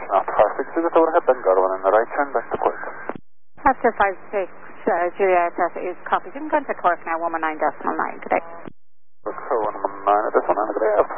information after 560, just overhead, then Garwan in the right turn, back to Cork. After 56, Juliet is copied. You can contact Cork now, 119.9 today. Cork 119 at this one, and good day,